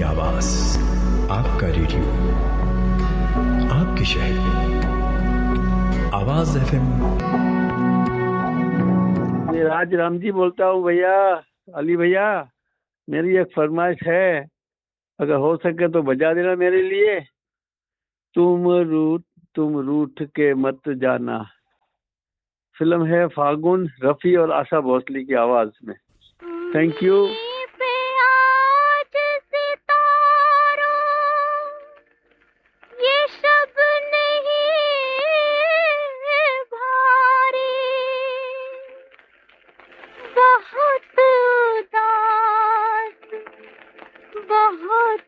आवाज, आपका रेडियो, आपके शहर, आवाज FM। मैं राज राम जी बोलता हूँ भैया, अली भैया। मेरी एक फरमाइश है, अगर हो सके तो बजा देना मेरे लिए। तुम रूठ के मत जाना। फिल्म है फागुन, रफ़ी और आशा भोसले की आवाज में। Thank you.